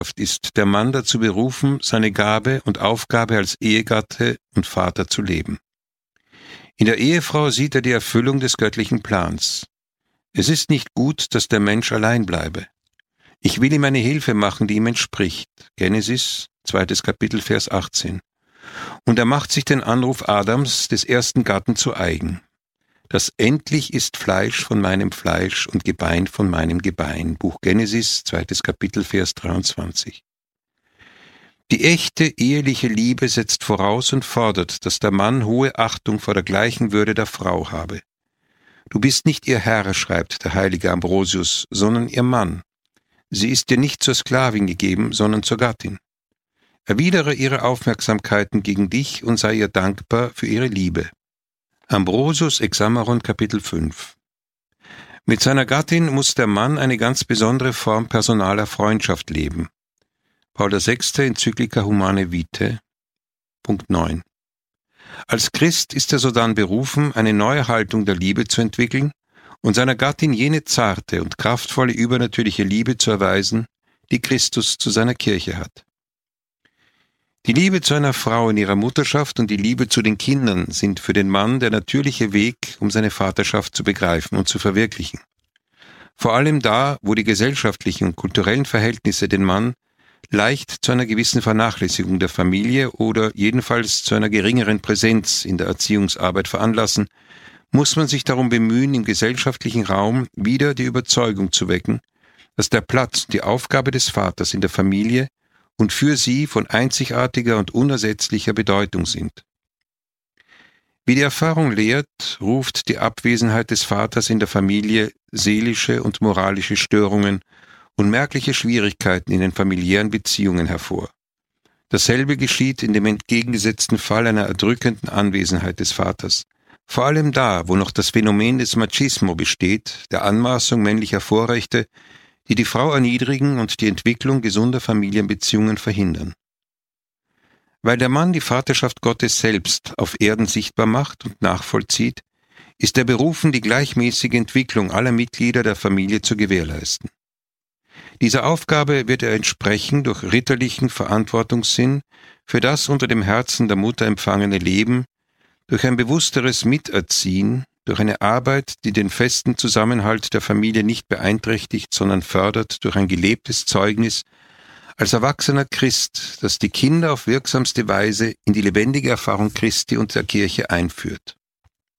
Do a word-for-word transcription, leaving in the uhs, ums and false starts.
ist der Mann dazu berufen, seine Gabe und Aufgabe als Ehegatte und Vater zu leben. In der Ehefrau sieht er die Erfüllung des göttlichen Plans. Es ist nicht gut, dass der Mensch allein bleibe. Ich will ihm eine Hilfe machen, die ihm entspricht. Genesis, zweites Kapitel, Vers achtzehn. Und er macht sich den Anruf Adams, des ersten Gatten, zu eigen. Das endlich ist Fleisch von meinem Fleisch und Gebein von meinem Gebein. Buch Genesis, zweites Kapitel, Vers dreiundzwanzig. Die echte eheliche Liebe setzt voraus und fordert, dass der Mann hohe Achtung vor der gleichen Würde der Frau habe. Du bist nicht ihr Herr, schreibt der heilige Ambrosius, sondern ihr Mann. Sie ist dir nicht zur Sklavin gegeben, sondern zur Gattin. Erwidere ihre Aufmerksamkeiten gegen dich und sei ihr dankbar für ihre Liebe. Ambrosius Hexameron, Kapitel fünf. Mit seiner Gattin muss der Mann eine ganz besondere Form personaler Freundschaft leben. Paul der Sechste, Enzyklika Humanae Vitae, Punkt neun. Als Christ ist er sodann berufen, eine neue Haltung der Liebe zu entwickeln und seiner Gattin jene zarte und kraftvolle übernatürliche Liebe zu erweisen, die Christus zu seiner Kirche hat. Die Liebe zu einer Frau in ihrer Mutterschaft und die Liebe zu den Kindern sind für den Mann der natürliche Weg, um seine Vaterschaft zu begreifen und zu verwirklichen. Vor allem da, wo die gesellschaftlichen und kulturellen Verhältnisse den Mann leicht zu einer gewissen Vernachlässigung der Familie oder jedenfalls zu einer geringeren Präsenz in der Erziehungsarbeit veranlassen, muss man sich darum bemühen, im gesellschaftlichen Raum wieder die Überzeugung zu wecken, dass der Platz und die Aufgabe des Vaters in der Familie und für sie von einzigartiger und unersetzlicher Bedeutung sind. Wie die Erfahrung lehrt, ruft die Abwesenheit des Vaters in der Familie seelische und moralische Störungen und merkliche Schwierigkeiten in den familiären Beziehungen hervor. Dasselbe geschieht in dem entgegengesetzten Fall einer erdrückenden Anwesenheit des Vaters. Vor allem da, wo noch das Phänomen des Machismo besteht, der Anmaßung männlicher Vorrechte, die die Frau erniedrigen und die Entwicklung gesunder Familienbeziehungen verhindern. Weil der Mann die Vaterschaft Gottes selbst auf Erden sichtbar macht und nachvollzieht, ist er berufen, die gleichmäßige Entwicklung aller Mitglieder der Familie zu gewährleisten. Dieser Aufgabe wird er entsprechen durch ritterlichen Verantwortungssinn für das unter dem Herzen der Mutter empfangene Leben, durch ein bewussteres Miterziehen, durch eine Arbeit, die den festen Zusammenhalt der Familie nicht beeinträchtigt, sondern fördert, durch ein gelebtes Zeugnis, als erwachsener Christ, das die Kinder auf wirksamste Weise in die lebendige Erfahrung Christi und der Kirche einführt.